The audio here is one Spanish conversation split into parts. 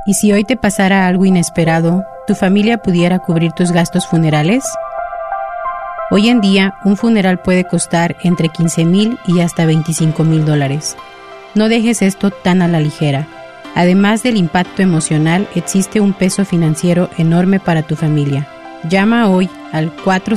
¿Y si hoy te pasara algo inesperado, tu familia pudiera cubrir tus gastos funerales? Hoy en día, un funeral puede costar entre $15,000 y hasta $25,000. No dejes esto tan a la ligera. Además del impacto emocional, existe un peso financiero enorme para tu familia. Llama hoy al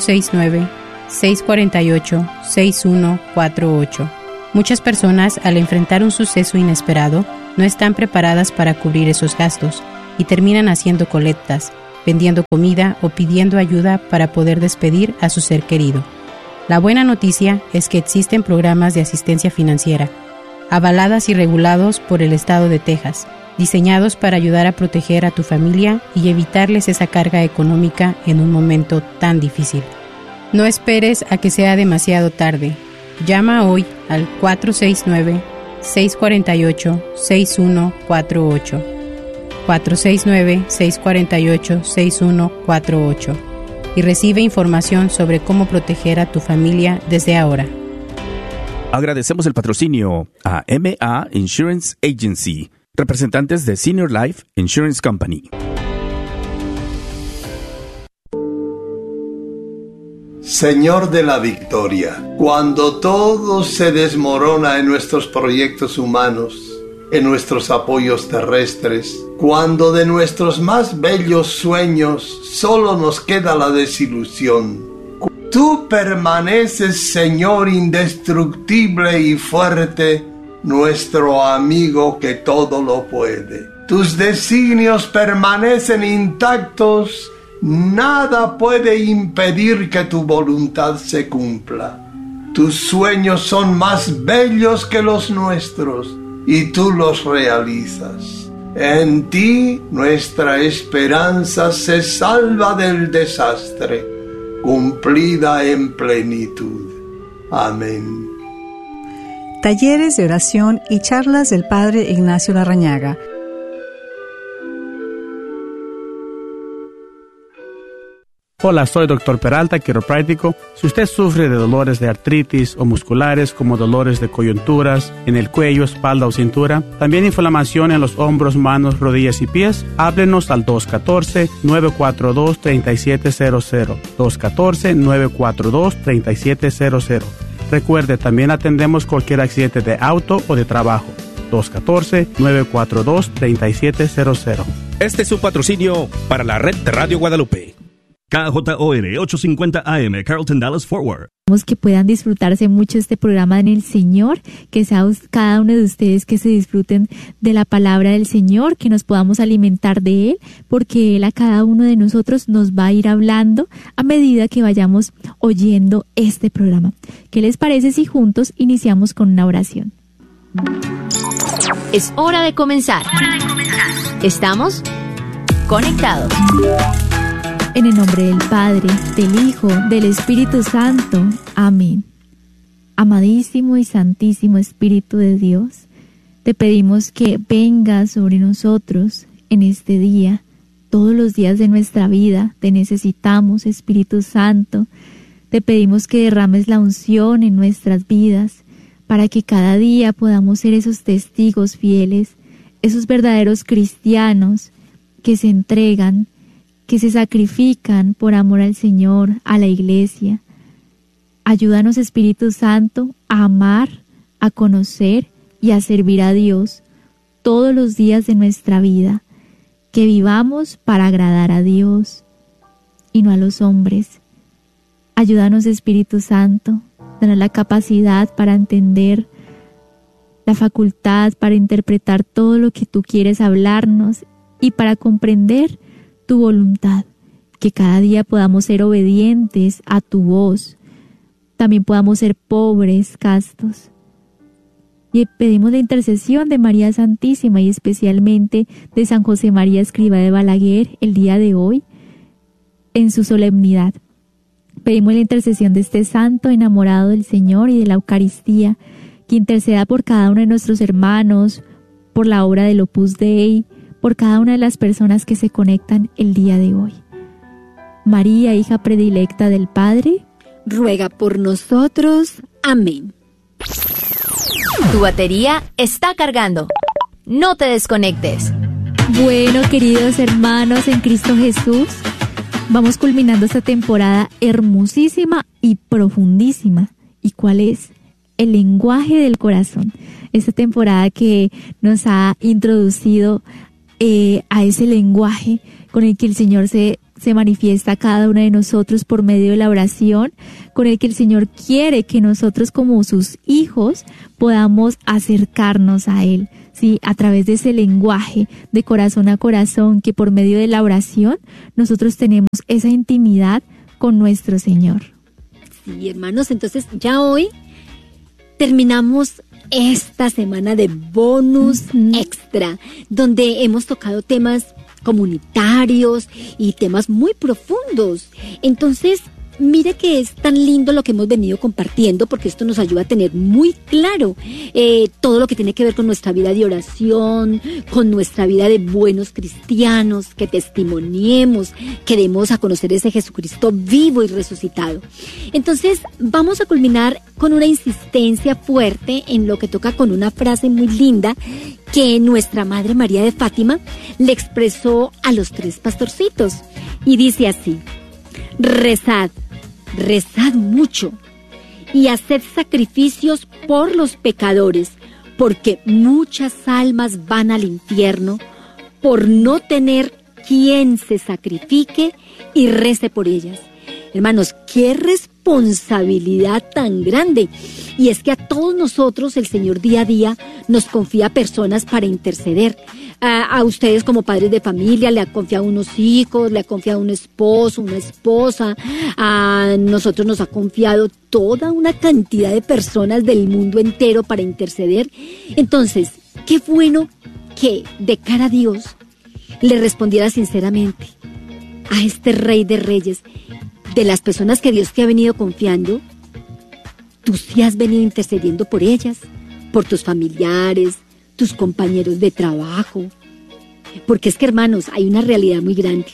469-648-6148. Muchas personas, al enfrentar un suceso inesperado, no están preparadas para cubrir esos gastos y terminan haciendo colectas, vendiendo comida o pidiendo ayuda para poder despedir a su ser querido. La buena noticia es que existen programas de asistencia financiera, avaladas y regulados por el estado de Texas, diseñados para ayudar a proteger a tu familia y evitarles esa carga económica en un momento tan difícil. No esperes a que sea demasiado tarde. Llama hoy al 469-648-6148. 469-648-6148 y recibe información sobre cómo proteger a tu familia desde ahora. Agradecemos el patrocinio a MA Insurance Agency, representantes de Senior Life Insurance Company. Señor de la Victoria, cuando todo se desmorona en nuestros proyectos humanos, en nuestros apoyos terrestres, cuando de nuestros más bellos sueños solo nos queda la desilusión, tú permaneces, Señor indestructible y fuerte, nuestro amigo que todo lo puede. Tus designios permanecen intactos, nada puede impedir que tu voluntad se cumpla. Tus sueños son más bellos que los nuestros y tú los realizas. En ti nuestra esperanza se salva del desastre, cumplida en plenitud. Amén. Talleres de oración y charlas del Padre Ignacio Larrañaga. Hola, soy Dr. Peralta, quiropráctico. Si usted sufre de dolores de artritis o musculares como dolores de coyunturas en el cuello, espalda o cintura, también inflamación en los hombros, manos, rodillas y pies, háblenos al 214-942-3700. 214-942-3700. Recuerde, también atendemos cualquier accidente de auto o de trabajo. 214-942-3700. Este es un patrocinio para la red de Radio Guadalupe. KJOR 850 AM, Carlton, Dallas, Fort Worth. Que puedan disfrutarse mucho este programa en el Señor, que sea cada uno de ustedes que se disfruten de la palabra del Señor, que nos podamos alimentar de Él, porque Él a cada uno de nosotros nos va a ir hablando a medida que vayamos oyendo este programa. ¿Qué les parece si juntos iniciamos con una oración? Es hora de comenzar. Estamos conectados. En el nombre del Padre, del Hijo, del Espíritu Santo. Amén. Amadísimo y santísimo Espíritu de Dios, te pedimos que vengas sobre nosotros en este día. Todos los días de nuestra vida te necesitamos, Espíritu Santo. Te pedimos que derrames la unción en nuestras vidas para que cada día podamos ser esos testigos fieles, esos verdaderos cristianos que se entregan, que se sacrifican por amor al Señor, a la Iglesia. Ayúdanos, Espíritu Santo, a amar, a conocer y a servir a Dios todos los días de nuestra vida, que vivamos para agradar a Dios y no a los hombres. Ayúdanos, Espíritu Santo, danos la capacidad para entender, la facultad para interpretar todo lo que tú quieres hablarnos y para comprender tu voluntad, que cada día podamos ser obedientes a tu voz, también podamos ser pobres, castos. Y pedimos la intercesión de María Santísima y especialmente de San José María Escrivá de Balaguer el día de hoy, en su solemnidad. Pedimos la intercesión de este santo enamorado del Señor y de la Eucaristía, que interceda por cada uno de nuestros hermanos, por la obra del Opus Dei, por cada una de las personas que se conectan el día de hoy. María, hija predilecta del Padre, ruega por nosotros. Amén. Tu batería está cargando. No te desconectes. Bueno, queridos hermanos en Cristo Jesús, vamos culminando esta temporada hermosísima y profundísima. ¿Y cuál es? El lenguaje del corazón. Esta temporada que nos ha introducido a ese lenguaje con el que el Señor se manifiesta a cada uno de nosotros por medio de la oración, con el que el Señor quiere que nosotros como sus hijos podamos acercarnos a Él, ¿sí? A través de ese lenguaje de corazón a corazón, que por medio de la oración nosotros tenemos esa intimidad con nuestro Señor. Sí, hermanos, entonces ya hoy terminamos esta semana de bonus extra, donde hemos tocado temas comunitarios y temas muy profundos. Entonces, mire que es tan lindo lo que hemos venido compartiendo, porque esto nos ayuda a tener muy claro todo lo que tiene que ver con nuestra vida de oración, con nuestra vida de buenos cristianos, que testimoniemos, que demos a conocer ese Jesucristo vivo y resucitado. Entonces, vamos a culminar con una insistencia fuerte en lo que toca con una frase muy linda que nuestra Madre María de Fátima le expresó a los 3 pastorcitos. Y dice así: rezad, rezad mucho y haced sacrificios por los pecadores, porque muchas almas van al infierno por no tener quien se sacrifique y rece por ellas. Hermanos, qué responsabilidad tan grande. Y es que a todos nosotros el Señor día a día nos confía personas para interceder. A ustedes como padres de familia le ha confiado unos hijos, le ha confiado un esposo, una esposa. A nosotros nos ha confiado toda una cantidad de personas del mundo entero para interceder. Entonces, qué bueno que de cara a Dios le respondiera sinceramente a este Rey de Reyes. De las personas que Dios te ha venido confiando, tú sí has venido intercediendo por ellas, por tus familiares, tus compañeros de trabajo. Porque es que, hermanos, hay una realidad muy grande.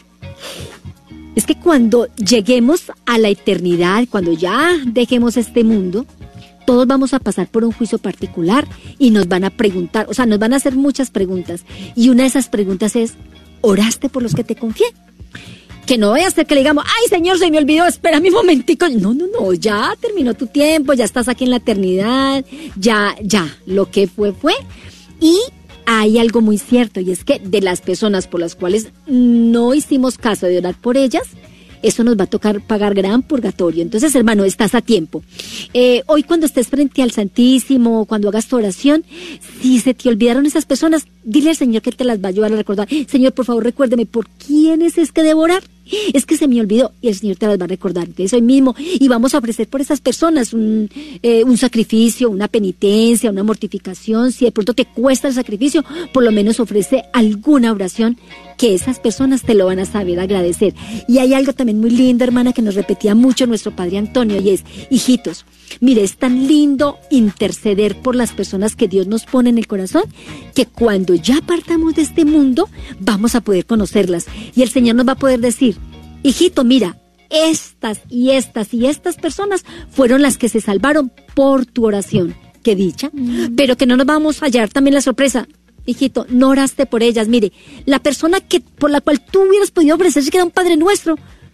Es que cuando lleguemos a la eternidad, cuando ya dejemos este mundo, todos vamos a pasar por un juicio particular y nos van a preguntar, o sea, nos van a hacer muchas preguntas. Y una de esas preguntas es: ¿oraste por los que te confié? Que no vaya a ser que le digamos: ay, Señor, se me olvidó, espérame un momentico. No, ya terminó tu tiempo, ya estás aquí en la eternidad, ya, lo que fue. Y hay algo muy cierto, y es que de las personas por las cuales no hicimos caso de orar por ellas, eso nos va a tocar pagar gran purgatorio. Entonces, hermano, estás a tiempo. Hoy cuando estés frente al Santísimo, cuando hagas tu oración, si se te olvidaron esas personas, dile al Señor que te las va a ayudar a recordar. Señor, por favor, recuérdeme, ¿por quiénes es que debo orar? Es que se me olvidó, y el Señor te las va a recordar. Entonces hoy mismo, y vamos a ofrecer por esas personas un sacrificio, una penitencia, una mortificación. Si de pronto te cuesta el sacrificio, por lo menos ofrece alguna oración que esas personas te lo van a saber agradecer. Y hay algo también muy lindo, hermana, que nos repetía mucho nuestro Padre Antonio, y es: hijitos, mire, es tan lindo interceder por las personas que Dios nos pone en el corazón, que cuando ya partamos de este mundo, vamos a poder conocerlas. Y el Señor nos va a poder decir: hijito, mira, estas y estas y estas personas fueron las que se salvaron por tu oración. Qué dicha. Pero que no nos vamos a hallar también la sorpresa: hijito, no oraste por ellas. Mire, la persona por la cual tú hubieras podido ofrecer que era un Padre Nuestro,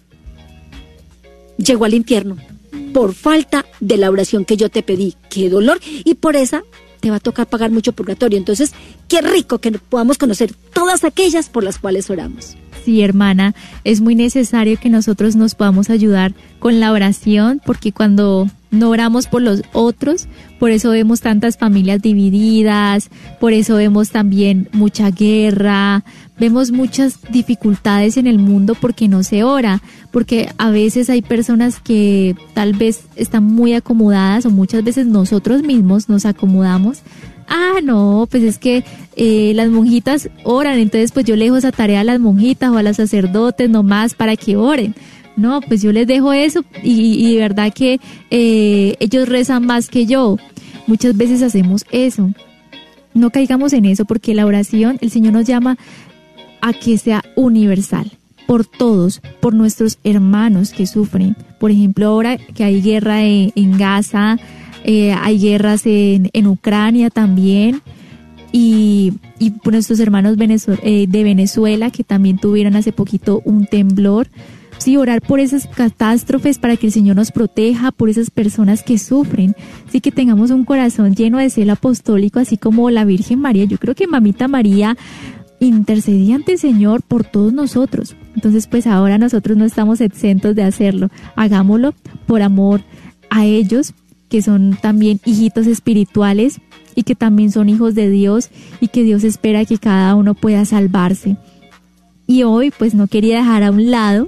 llegó al infierno por falta de la oración que yo te pedí. Qué dolor. Y por esa te va a tocar pagar mucho purgatorio. Entonces, qué rico que podamos conocer todas aquellas por las cuales oramos. Sí, hermana, es muy necesario que nosotros nos podamos ayudar con la oración, porque cuando no oramos por los otros, por eso vemos tantas familias divididas, por eso vemos también mucha guerra, vemos muchas dificultades en el mundo porque no se ora, porque a veces hay personas que tal vez están muy acomodadas, o muchas veces nosotros mismos nos acomodamos. No, pues es que las monjitas oran, entonces pues yo le dejo esa tarea a las monjitas o a los sacerdotes nomás para que oren. No, pues yo les dejo eso y de verdad que ellos rezan más que yo. Muchas veces hacemos eso. No caigamos en eso, porque la oración, el Señor nos llama a que sea universal, por todos, por nuestros hermanos que sufren. Por ejemplo, ahora que hay guerra en Gaza, hay guerras en Ucrania también, y nuestros hermanos de Venezuela, que también tuvieron hace poquito un temblor. Sí, orar por esas catástrofes para que el Señor nos proteja, por esas personas que sufren. Sí, que tengamos un corazón lleno de celo apostólico, así como la Virgen María. Yo creo que Mamita María intercedía ante el Señor por todos nosotros. Entonces, pues ahora nosotros no estamos exentos de hacerlo. Hagámoslo por amor a ellos, que son también hijitos espirituales y que también son hijos de Dios, y que Dios espera que cada uno pueda salvarse. Y hoy, pues no quería dejar a un lado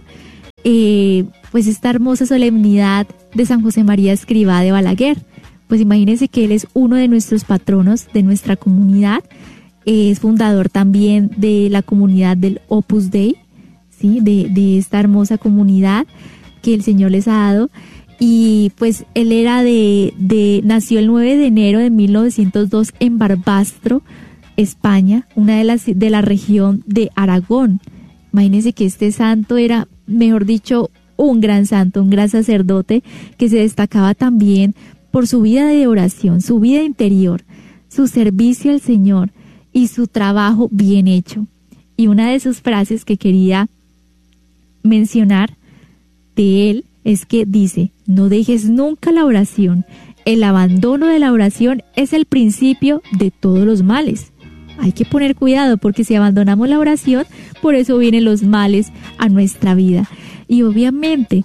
pues esta hermosa solemnidad de San José María Escrivá de Balaguer. Pues imagínense que él es uno de nuestros patronos de nuestra comunidad, es fundador también de la comunidad del Opus Dei, ¿sí? de esta hermosa comunidad que el Señor les ha dado. Y pues él era nació el 9 de enero de 1902 en Barbastro, España, una de la región de Aragón. Imagínense que este santo era, mejor dicho, un gran santo, un gran sacerdote que se destacaba también por su vida de oración, su vida interior, su servicio al Señor y su trabajo bien hecho. Y una de sus frases que quería mencionar de él es que dice: no dejes nunca la oración. El abandono de la oración es el principio de todos los males. Hay que poner cuidado, porque si abandonamos la oración, por eso vienen los males a nuestra vida. Y obviamente,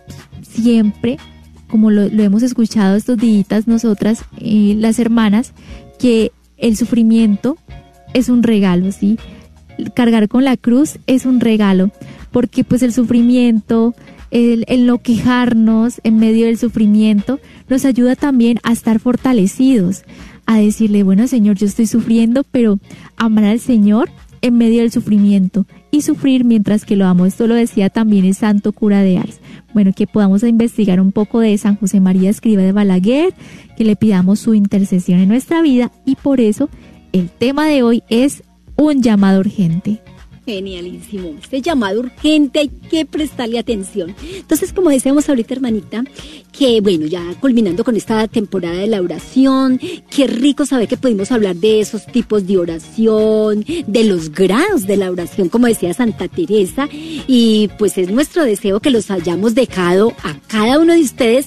siempre, como lo hemos escuchado estos días nosotras, las hermanas, que el sufrimiento es un regalo, ¿sí? Cargar con la cruz es un regalo, porque pues el sufrimiento, el no quejarnos en medio del sufrimiento, nos ayuda también a estar fortalecidos, a decirle: bueno, Señor, yo estoy sufriendo, pero amar al Señor en medio del sufrimiento y sufrir mientras que lo amo. Esto lo decía también el santo cura de Ars. Bueno, que podamos investigar un poco de San José María Escrivá de Balaguer, que le pidamos su intercesión en nuestra vida, y por eso el tema de hoy es un llamado urgente. Genialísimo, este llamado urgente hay que prestarle atención. Entonces, como decíamos ahorita, hermanita, que bueno, ya culminando con esta temporada de la oración, qué rico saber que pudimos hablar de esos tipos de oración, de los grados de la oración, como decía Santa Teresa, y pues es nuestro deseo que los hayamos dejado a cada uno de ustedes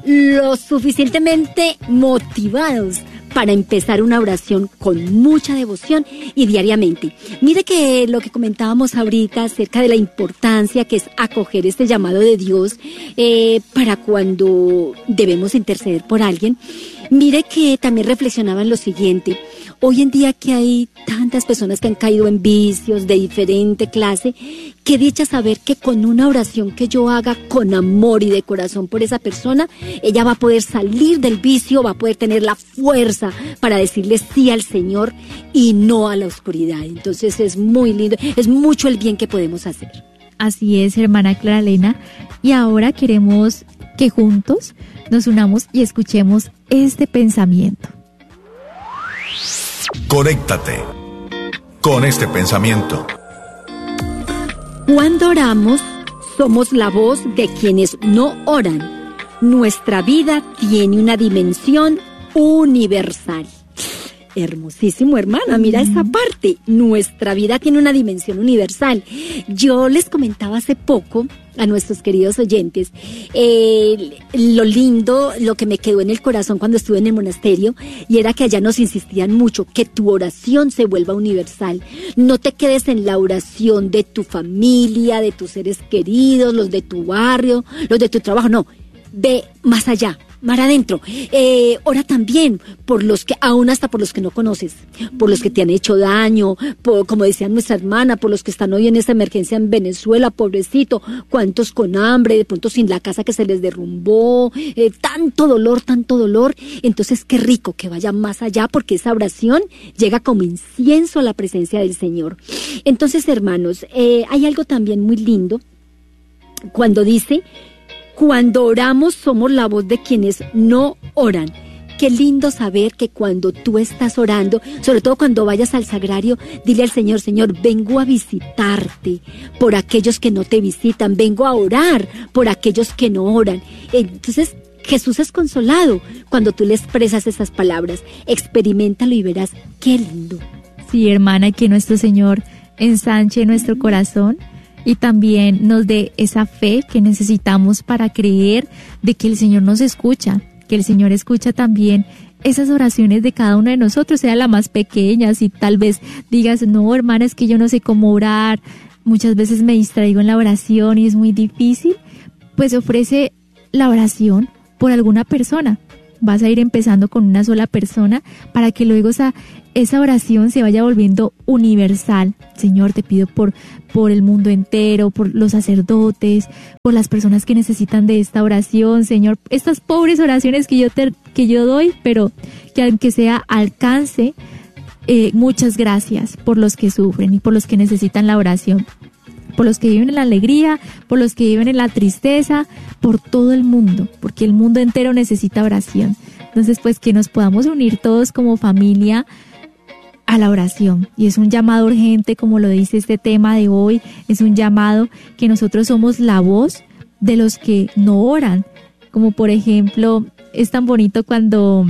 lo suficientemente motivados para empezar una oración con mucha devoción y diariamente. Mire que lo que comentábamos ahorita acerca de la importancia que es acoger este llamado de Dios para cuando debemos interceder por alguien. Mire que también reflexionaba en lo siguiente: hoy en día que hay tantas personas que han caído en vicios de diferente clase, qué dicha saber que con una oración que yo haga con amor y de corazón por esa persona, ella va a poder salir del vicio, va a poder tener la fuerza para decirle sí al Señor y no a la oscuridad. Entonces es muy lindo, es mucho el bien que podemos hacer. Así es, hermana Clara Elena, y ahora queremos que juntos nos unamos y escuchemos este pensamiento. Conéctate con este pensamiento. Cuando oramos, somos la voz de quienes no oran. Nuestra vida tiene una dimensión universal. Hermosísimo, hermana, mira esa parte. Nuestra vida tiene una dimensión universal. Yo les comentaba hace poco a nuestros queridos oyentes lo lindo, lo que me quedó en el corazón cuando estuve en el monasterio, y era que allá nos insistían mucho que tu oración se vuelva universal. No te quedes en la oración de tu familia, de tus seres queridos, los de tu barrio, los de tu trabajo, no. Ve más allá, mar adentro. Ora también por los que, aún hasta por los que no conoces, por los que te han hecho daño, por, como decía nuestra hermana, por los que están hoy en esta emergencia en Venezuela, pobrecito, cuántos con hambre, de pronto sin la casa que se les derrumbó, tanto dolor. Entonces qué rico que vaya más allá, porque esa oración llega como incienso a la presencia del Señor. Entonces, hermanos, hay algo también muy lindo cuando dice: cuando oramos somos la voz de quienes no oran. Qué lindo saber que cuando tú estás orando, sobre todo cuando vayas al sagrario, dile al Señor: Señor, vengo a visitarte por aquellos que no te visitan, vengo a orar por aquellos que no oran. Entonces, Jesús es consolado cuando tú le expresas esas palabras. Experiméntalo y verás qué lindo. Sí, hermana, que nuestro Señor ensanche nuestro corazón y también nos dé esa fe que necesitamos para creer de que el Señor nos escucha, que el Señor escucha también esas oraciones de cada uno de nosotros, sea la más pequeña. Si tal vez digas, no, hermana, es que yo no sé cómo orar, muchas veces me distraigo en la oración y es muy difícil, pues ofrece la oración por alguna persona. Vas a ir empezando con una sola persona para que luego esa oración se vaya volviendo universal. Señor, te pido por el mundo entero, por los sacerdotes, por las personas que necesitan de esta oración, Señor, estas pobres oraciones que yo doy, pero que aunque sea alcance, muchas gracias por los que sufren y por los que necesitan la oración, por los que viven en la alegría, por los que viven en la tristeza, por todo el mundo, porque el mundo entero necesita oración. Entonces, pues que nos podamos unir todos como familia a la oración. Y es un llamado urgente, como lo dice este tema de hoy, es un llamado que nosotros somos la voz de los que no oran. Como por ejemplo, es tan bonito cuando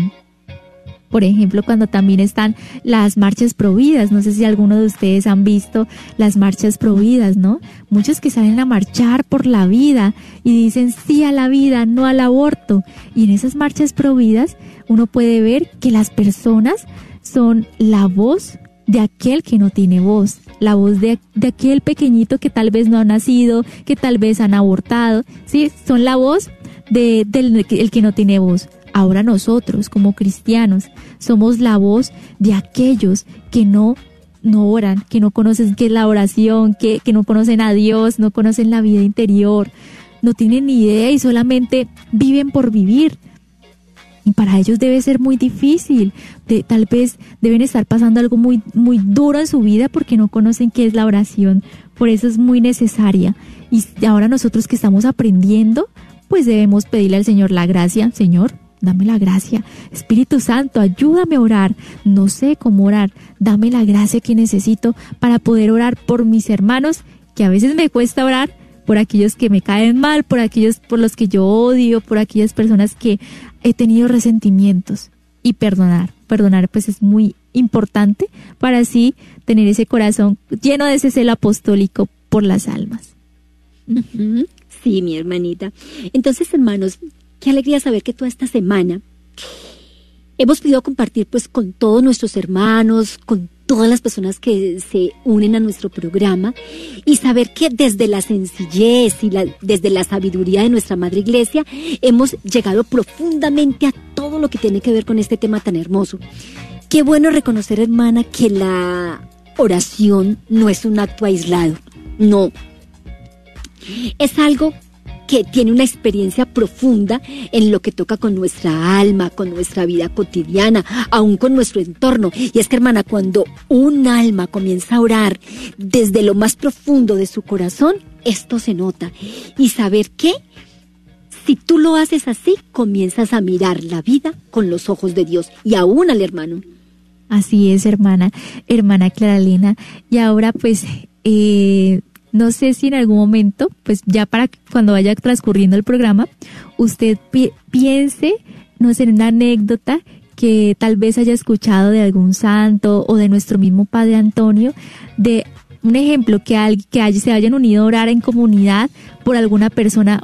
también están las marchas providas. No sé si alguno de ustedes han visto las marchas providas, ¿no? Muchos que salen a marchar por la vida y dicen sí a la vida, no al aborto. Y en esas marchas providas uno puede ver que las personas son la voz de aquel que no tiene voz, la voz de aquel pequeñito que tal vez no ha nacido, que tal vez han abortado, ¿sí? Son la voz del que no tiene voz. Ahora nosotros, como cristianos, somos la voz de aquellos que no oran, que no conocen qué es la oración, que no conocen a Dios, no conocen la vida interior, no tienen ni idea y solamente viven por vivir. Y para ellos debe ser muy difícil, tal vez deben estar pasando algo muy, muy duro en su vida porque no conocen qué es la oración. Por eso es muy necesaria. Y ahora nosotros que estamos aprendiendo, pues debemos pedirle al Señor la gracia. Señor, dame la gracia. Espíritu Santo, ayúdame a orar. No sé cómo orar. Dame la gracia que necesito para poder orar por mis hermanos, que a veces me cuesta orar, por aquellos que me caen mal, por aquellos por los que yo odio, por aquellas personas que he tenido resentimientos. Y perdonar pues es muy importante para así tener ese corazón lleno de ese celo apostólico por las almas. Uh-huh. Sí, mi hermanita. Entonces, hermanos, qué alegría saber que toda esta semana hemos podido compartir pues con todos nuestros hermanos, con todas las personas que se unen a nuestro programa y saber que desde la sencillez y desde la sabiduría de nuestra Madre Iglesia hemos llegado profundamente a todo lo que tiene que ver con este tema tan hermoso. Qué bueno reconocer, hermana, que la oración no es un acto aislado, no. Es algo que tiene una experiencia profunda en lo que toca con nuestra alma, con nuestra vida cotidiana, aún con nuestro entorno. Y es que, hermana, cuando un alma comienza a orar desde lo más profundo de su corazón, esto se nota. Y saber que si tú lo haces así, comienzas a mirar la vida con los ojos de Dios y aún al hermano. Así es, hermana Clara Elena. Y ahora, pues, no sé si en algún momento, pues ya para cuando vaya transcurriendo el programa, usted piense, no sé, en una anécdota que tal vez haya escuchado de algún santo o de nuestro mismo Padre Antonio, de un ejemplo que se hayan unido a orar en comunidad por alguna persona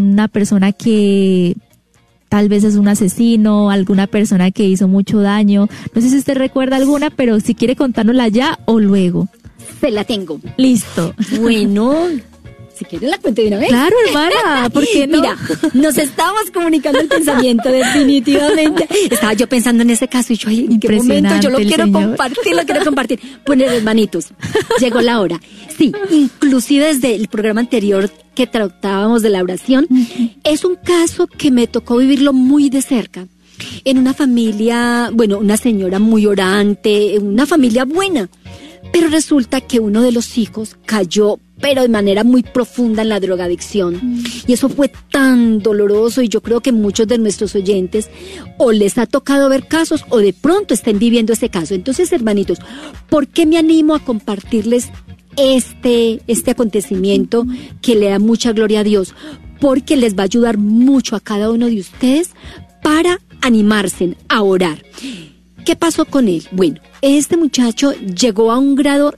que tal vez es un asesino, alguna persona que hizo mucho daño. No sé si usted recuerda alguna, pero si quiere contárnosla ya o luego. Se la tengo. Listo. Bueno, si quieres la cuento de una vez. Claro, hermana, ¿por qué no? Mira, nos estábamos comunicando el pensamiento definitivamente. Estaba yo pensando en ese caso y yo, ¿en qué momento yo lo quiero compartir? Bueno, hermanitos, llegó la hora. Sí, inclusive desde el programa anterior que tratábamos de la oración, es un caso que me tocó vivirlo muy de cerca. En una familia, bueno, una señora muy orante, una familia buena. Pero resulta que uno de los hijos cayó, pero de manera muy profunda en la drogadicción. Y eso fue tan doloroso y yo creo que muchos de nuestros oyentes o les ha tocado ver casos o de pronto estén viviendo ese caso. Entonces, hermanitos, ¿por qué me animo a compartirles este acontecimiento que le da mucha gloria a Dios? porque les va a ayudar mucho a cada uno de ustedes para animarse a orar. ¿Qué pasó con él? Bueno, este muchacho llegó a un grado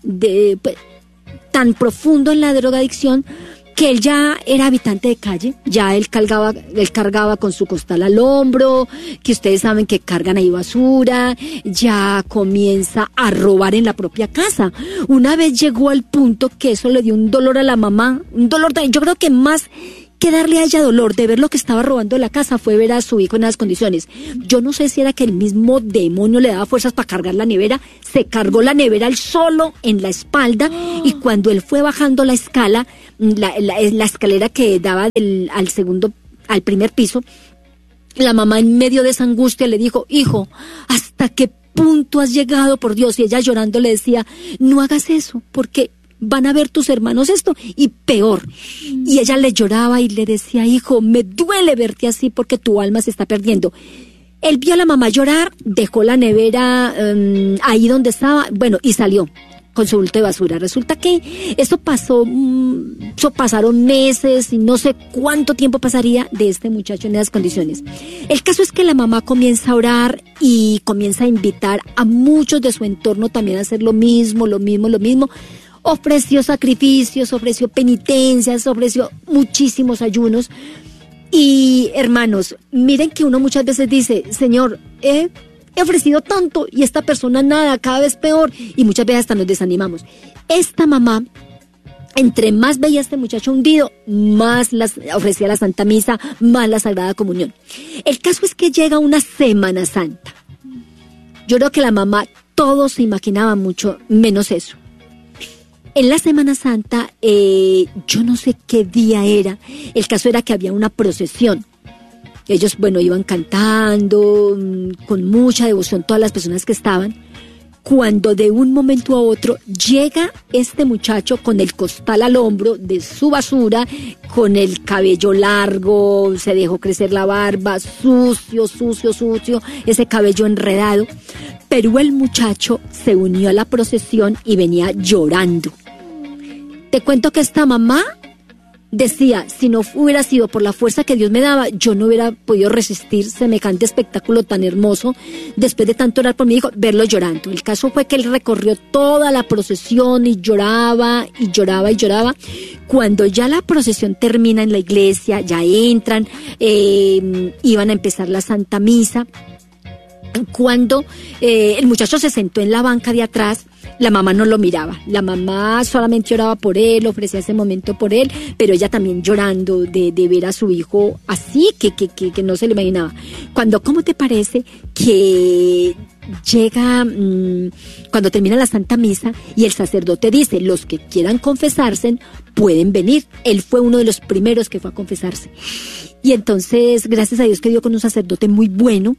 tan profundo en la drogadicción que él ya era habitante de calle, ya él cargaba con su costal al hombro, que ustedes saben que cargan ahí basura, ya comienza a robar en la propia casa. Una vez llegó al punto que eso le dio un dolor a la mamá, un dolor, yo creo que más que darle a ella dolor de ver lo que estaba robando en la casa fue ver a su hijo en esas condiciones. Yo no sé si era que el mismo demonio le daba fuerzas para cargar la nevera, se cargó la nevera él solo en la espalda y cuando él fue bajando la escala, la escalera que daba al primer piso, la mamá en medio de esa angustia le dijo, hijo, ¿hasta qué punto has llegado, por Dios? Y ella llorando le decía, no hagas eso, porque van a ver tus hermanos esto y peor. Y ella le lloraba y le decía, hijo, me duele verte así porque tu alma se está perdiendo. Él vio a la mamá llorar, dejó la nevera ahí donde estaba, bueno, y salió con su bulto de basura. Resulta que eso pasaron meses y no sé cuánto tiempo pasaría de este muchacho en esas condiciones. El caso es que la mamá comienza a orar y comienza a invitar a muchos de su entorno también a hacer lo mismo. Ofreció sacrificios, ofreció penitencias, ofreció muchísimos ayunos. Y hermanos, miren que uno muchas veces dice, Señor, he ofrecido tanto y esta persona nada, cada vez peor. Y muchas veces hasta nos desanimamos. Esta mamá, entre más veía a este muchacho hundido, más ofrecía la Santa Misa, más la Sagrada Comunión. El caso es que llega una Semana Santa. Yo creo que la mamá todos se imaginaba mucho, menos eso. En la Semana Santa, yo no sé qué día era, el caso era que había una procesión. Ellos, iban cantando con mucha devoción todas las personas que estaban, cuando de un momento a otro llega este muchacho con el costal al hombro de su basura, con el cabello largo, se dejó crecer la barba, sucio, ese cabello enredado, pero el muchacho se unió a la procesión y venía llorando. Te cuento que esta mamá decía, si no hubiera sido por la fuerza que Dios me daba, yo no hubiera podido resistir semejante espectáculo tan hermoso, después de tanto orar por mi hijo, verlo llorando. El caso fue que él recorrió toda la procesión y lloraba. Cuando ya la procesión termina en la iglesia, ya entran, iban a empezar la Santa Misa. Cuando el muchacho se sentó en la banca de atrás, la mamá no lo miraba, la mamá solamente oraba por él, ofrecía ese momento por él, pero ella también llorando de ver a su hijo así, que no se le imaginaba. ¿Cómo te parece que llega, cuando termina la Santa Misa y el sacerdote dice, los que quieran confesarse pueden venir? Él fue uno de los primeros que fue a confesarse. Y entonces, gracias a Dios que dio con un sacerdote muy bueno,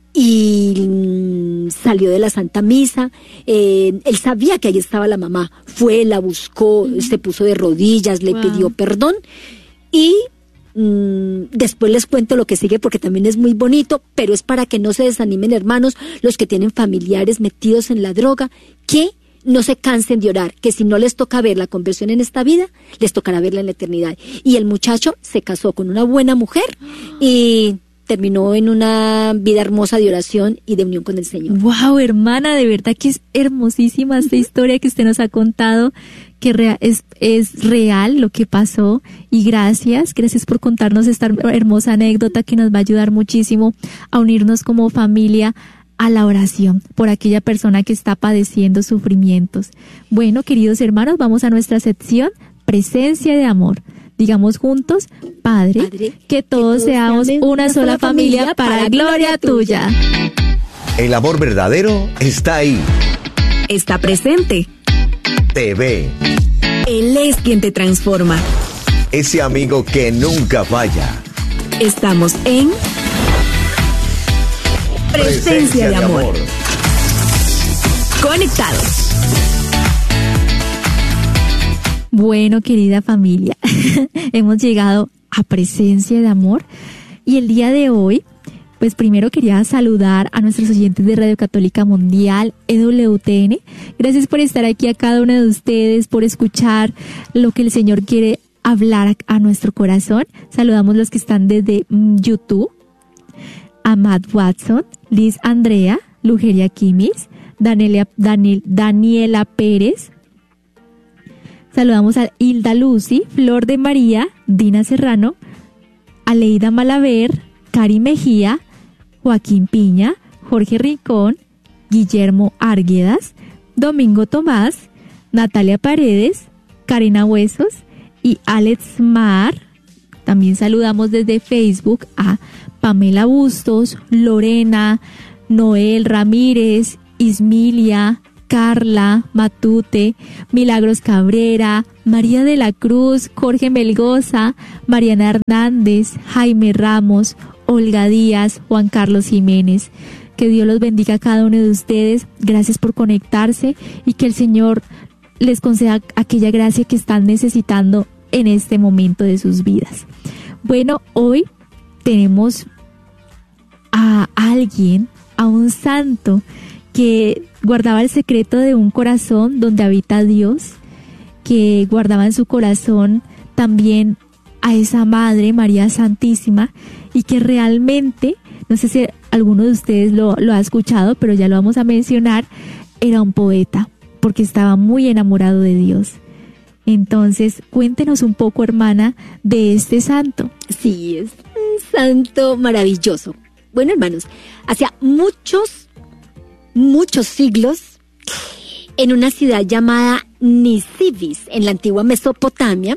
y salió de la Santa Misa. Él sabía que ahí estaba la mamá, fue, la buscó, se puso de rodillas, le pidió perdón y después les cuento lo que sigue porque también es muy bonito, pero es para que no se desanimen, hermanos, los que tienen familiares metidos en la droga, que no se cansen de orar, que si no les toca ver la conversión en esta vida, les tocará verla en la eternidad. Y el muchacho se casó con una buena mujer y terminó en una vida hermosa de oración y de unión con el Señor. ¡Wow, hermana! De verdad que es hermosísima esta historia que usted nos ha contado, que es real lo que pasó. Y gracias por contarnos esta hermosa anécdota que nos va a ayudar muchísimo a unirnos como familia a la oración por aquella persona que está padeciendo sufrimientos. Bueno, queridos hermanos, vamos a nuestra sección Presencia de Amor. Digamos juntos, Padre, que todos seamos una sola familia para gloria tuya. El amor verdadero está ahí. Está presente. Te ve. Él es quien te transforma. Ese amigo que nunca falla. Estamos en Presencia de Amor. Conectados. Bueno, querida familia, hemos llegado a Presencia de Amor y el día de hoy, pues primero quería saludar a nuestros oyentes de Radio Católica Mundial, EWTN. Gracias por estar aquí a cada uno de ustedes, por escuchar lo que el Señor quiere hablar a nuestro corazón. Saludamos los que están desde YouTube. A Matt Watson, Liz Andrea, Lugeria Kimis, Daniela Pérez. Saludamos a Hilda Lucy, Flor de María, Dina Serrano, Aleida Malaver, Cari Mejía, Joaquín Piña, Jorge Rincón, Guillermo Arguedas, Domingo Tomás, Natalia Paredes, Karina Huesos y Alex Mar. También saludamos desde Facebook a Pamela Bustos, Lorena, Noel Ramírez, Ismilia, Carla Matute, Milagros Cabrera, María de la Cruz, Jorge Melgoza, Mariana Hernández, Jaime Ramos, Olga Díaz, Juan Carlos Jiménez. Que Dios los bendiga a cada uno de ustedes. Gracias por conectarse y que el Señor les conceda aquella gracia que están necesitando en este momento de sus vidas. Bueno, hoy tenemos a alguien, a un santo que guardaba el secreto de un corazón donde habita Dios, que guardaba en su corazón también a esa Madre María Santísima y que realmente, no sé si alguno de ustedes lo ha escuchado, pero ya lo vamos a mencionar, era un poeta porque estaba muy enamorado de Dios. Entonces, cuéntenos un poco, hermana, de este santo. Sí, es un santo maravilloso. Bueno, hermanos, hacía muchos siglos, en una ciudad llamada Nisibis, en la antigua Mesopotamia,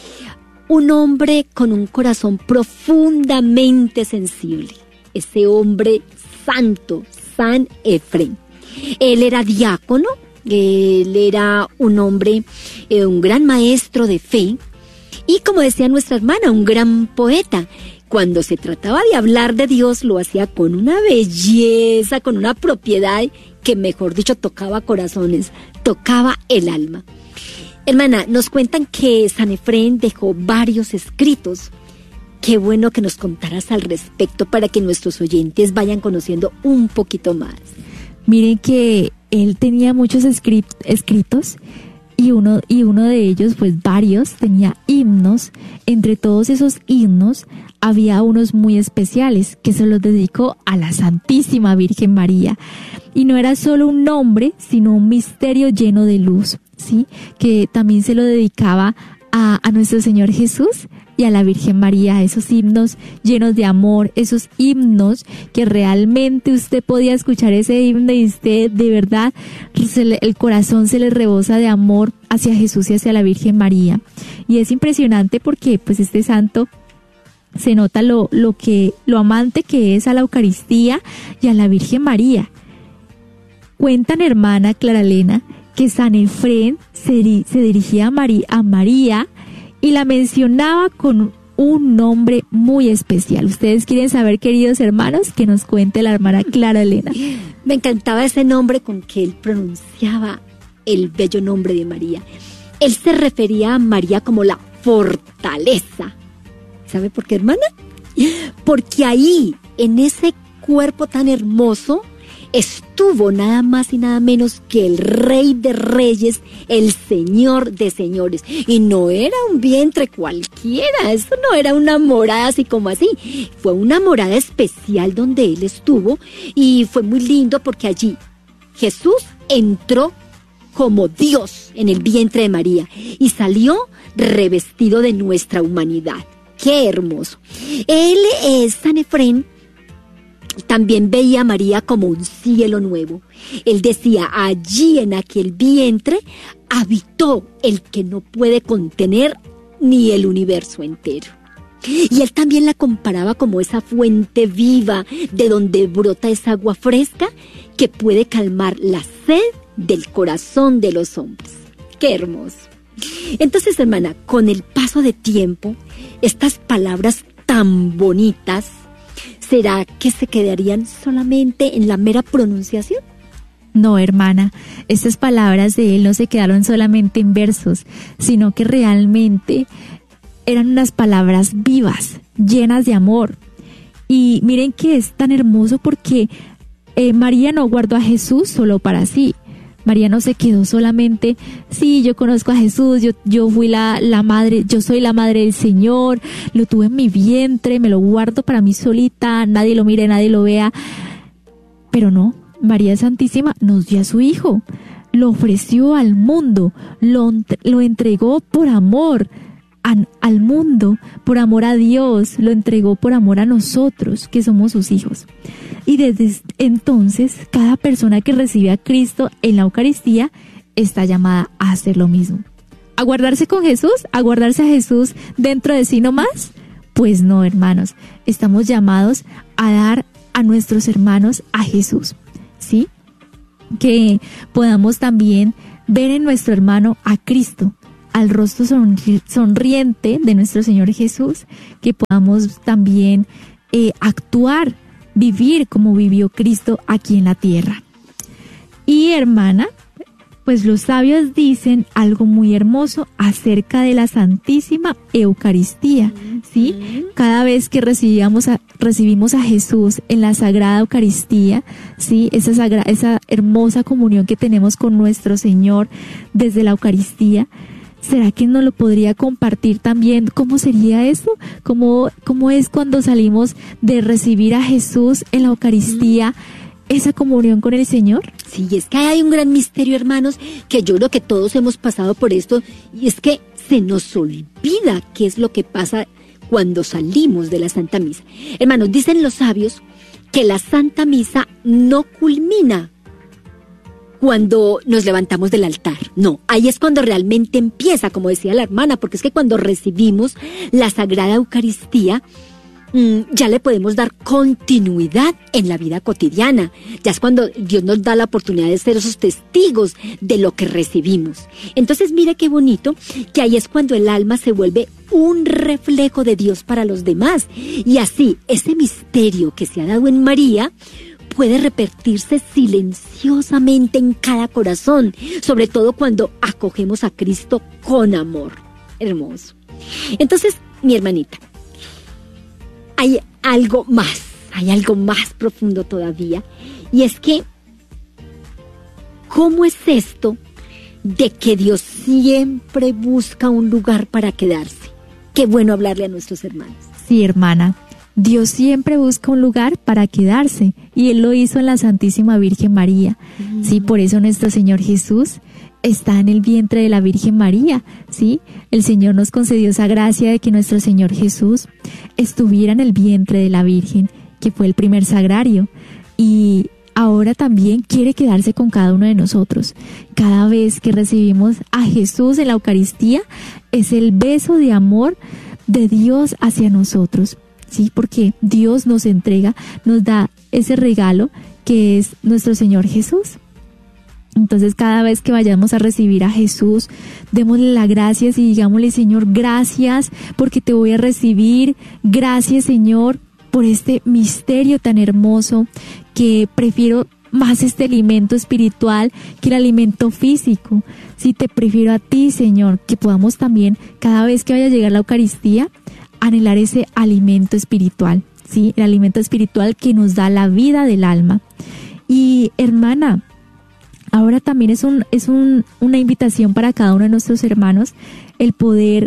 un hombre con un corazón profundamente sensible. Ese hombre santo, San Efrén. Él era diácono, él era un hombre, un gran maestro de fe y, como decía nuestra hermana, un gran poeta. Cuando se trataba de hablar de Dios, lo hacía con una belleza, con una propiedad que, mejor dicho, tocaba corazones, tocaba el alma. Hermana, nos cuentan que San Efrén dejó varios escritos. Qué bueno que nos contaras al respecto para que nuestros oyentes vayan conociendo un poquito más. Miren que él tenía muchos escritos y uno de ellos, pues varios, tenía himnos. Entre todos esos himnos había unos muy especiales que se los dedicó a la Santísima Virgen María. Y no era solo un nombre, sino un misterio lleno de luz, ¿sí? Que también se lo dedicaba a nuestro Señor Jesús y a la Virgen María, esos himnos llenos de amor, esos himnos que realmente usted podía escuchar ese himno y usted de verdad el corazón se le rebosa de amor hacia Jesús y hacia la Virgen María. Y es impresionante porque pues este santo se nota lo amante que es a la Eucaristía y a la Virgen María. Cuentan, hermana Clara Elena, que San Efrén se dirigía a María y la mencionaba con un nombre muy especial. ¿Ustedes quieren saber, queridos hermanos? Que nos cuente la hermana Clara Elena. Me encantaba ese nombre con que él pronunciaba el bello nombre de María. Él se refería a María como la fortaleza. ¿Sabe por qué, hermana? Porque ahí, en ese cuerpo tan hermoso, estuvo nada más y nada menos que el Rey de Reyes, el Señor de Señores. Y no era un vientre cualquiera, eso no era una morada así como así. Fue una morada especial donde él estuvo y fue muy lindo porque allí Jesús entró como Dios en el vientre de María y salió revestido de nuestra humanidad. ¡Qué hermoso! Él, San Efrén, también veía a María como un cielo nuevo. Él decía, allí en aquel vientre habitó el que no puede contener ni el universo entero. Y él también la comparaba como esa fuente viva de donde brota esa agua fresca que puede calmar la sed del corazón de los hombres. ¡Qué hermoso! Entonces, hermana, con el paso de tiempo, estas palabras tan bonitas, ¿será que se quedarían solamente en la mera pronunciación? No, hermana, estas palabras de él no se quedaron solamente en versos, sino que realmente eran unas palabras vivas, llenas de amor. Y miren que es tan hermoso porque María no guardó a Jesús solo para sí. María no se quedó solamente, sí, yo conozco a Jesús, yo fui la madre, yo soy la madre del Señor, lo tuve en mi vientre, me lo guardo para mí solita, nadie lo mire, nadie lo vea. Pero no, María Santísima nos dio a su Hijo, lo ofreció al mundo, lo entregó por amor al mundo, por amor a Dios, lo entregó por amor a nosotros, que somos sus hijos. Y desde entonces, cada persona que recibe a Cristo en la Eucaristía está llamada a hacer lo mismo. ¿A guardarse con Jesús? ¿A guardarse a Jesús dentro de sí nomás? Pues no, hermanos, estamos llamados a dar a nuestros hermanos a Jesús, ¿sí? Que podamos también ver en nuestro hermano a Cristo, al rostro sonriente de nuestro Señor Jesús, que podamos también actuar, vivir como vivió Cristo aquí en la tierra. Y hermana, pues los sabios dicen algo muy hermoso acerca de la Santísima Eucaristía, ¿sí? Cada vez que recibimos a Jesús en la Sagrada Eucaristía, ¿sí? Esa hermosa comunión que tenemos con nuestro Señor desde la Eucaristía, ¿será que nos lo podría compartir también? ¿Cómo sería eso? ¿Cómo es cuando salimos de recibir a Jesús en la Eucaristía, esa comunión con el Señor? Sí, es que hay un gran misterio, hermanos, que yo creo que todos hemos pasado por esto, y es que se nos olvida qué es lo que pasa cuando salimos de la Santa Misa. Hermanos, dicen los sabios que la Santa Misa no culmina cuando nos levantamos del altar. No, ahí es cuando realmente empieza, como decía la hermana, porque es que cuando recibimos la Sagrada Eucaristía, ya le podemos dar continuidad en la vida cotidiana. Ya es cuando Dios nos da la oportunidad de ser esos testigos de lo que recibimos. Entonces, mire qué bonito, que ahí es cuando el alma se vuelve un reflejo de Dios para los demás. Y así, ese misterio que se ha dado en María puede repetirse silenciosamente en cada corazón, sobre todo cuando acogemos a Cristo con amor. Hermoso. Entonces, mi hermanita, hay algo más profundo todavía, y es que, ¿cómo es esto de que Dios siempre busca un lugar para quedarse? Qué bueno hablarle a nuestros hermanos. Sí, hermana, Dios siempre busca un lugar para quedarse, y Él lo hizo en la Santísima Virgen María. Sí, por eso nuestro Señor Jesús está en el vientre de la Virgen María, ¿sí? El Señor nos concedió esa gracia de que nuestro Señor Jesús estuviera en el vientre de la Virgen, que fue el primer sagrario, y ahora también quiere quedarse con cada uno de nosotros. Cada vez que recibimos a Jesús en la Eucaristía, es el beso de amor de Dios hacia nosotros, ¿sí? Porque Dios nos entrega, nos da ese regalo que es nuestro Señor Jesús. Entonces, cada vez que vayamos a recibir a Jesús, démosle las gracias y digámosle: Señor, gracias porque te voy a recibir. Gracias, Señor, por este misterio tan hermoso, que prefiero más este alimento espiritual que el alimento físico. Sí, te prefiero a ti, Señor, que podamos también, cada vez que vaya a llegar la Eucaristía, anhelar ese alimento espiritual, ¿sí? El alimento espiritual que nos da la vida del alma. Y, hermana, ahora también es una invitación para cada uno de nuestros hermanos el poder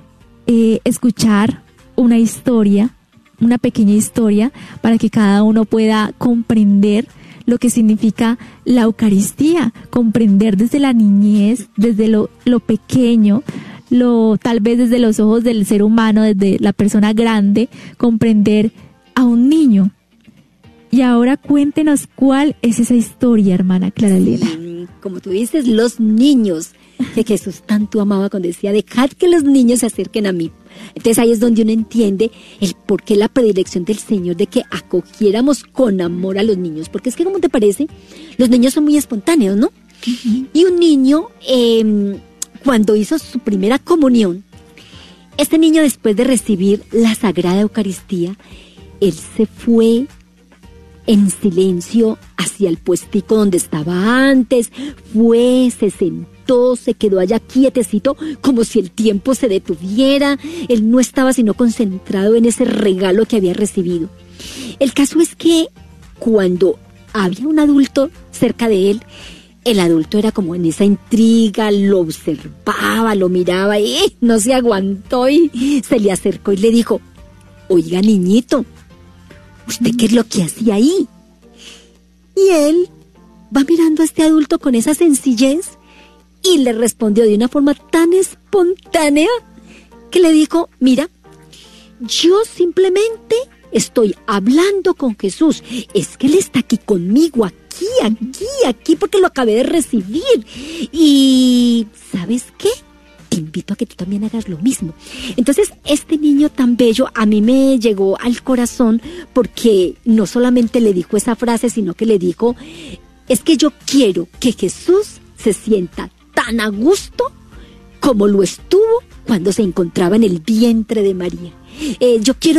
escuchar una historia, una pequeña historia, para que cada uno pueda comprender lo que significa la Eucaristía, comprender desde la niñez, desde lo pequeño, tal vez desde los ojos del ser humano, desde la persona grande, comprender a un niño. Y ahora cuéntenos cuál es esa historia, hermana Clara Elena. Sí, como tú dices, los niños, que Jesús tanto amaba cuando decía: dejad que los niños se acerquen a mí. Entonces ahí es donde uno entiende el por qué la predilección del Señor de que acogiéramos con amor a los niños. Porque es que, ¿cómo te parece? Los niños son muy espontáneos, ¿no? Uh-huh. Y un niño, cuando hizo su primera comunión, este niño, después de recibir la Sagrada Eucaristía, él se fue en silencio hacia el puestico donde estaba antes, se sentó, se quedó allá quietecito, como si el tiempo se detuviera. Él no estaba sino concentrado en ese regalo que había recibido. El caso es que cuando había un adulto cerca de él, el adulto era como en esa intriga, lo observaba, lo miraba y no se aguantó y se le acercó y le dijo: oiga, niñito, ¿usted qué es lo que hacía ahí? Y él va mirando a este adulto con esa sencillez y le respondió de una forma tan espontánea que le dijo: mira, yo simplemente estoy hablando con Jesús. Es que Él está aquí conmigo, aquí, porque lo acabé de recibir. Y ¿sabes qué? Te invito a que tú también hagas lo mismo. Entonces, este niño tan bello a mí me llegó al corazón porque no solamente le dijo esa frase, sino que le dijo: es que yo quiero que Jesús se sienta tan a gusto como lo estuvo cuando se encontraba en el vientre de María. Yo quiero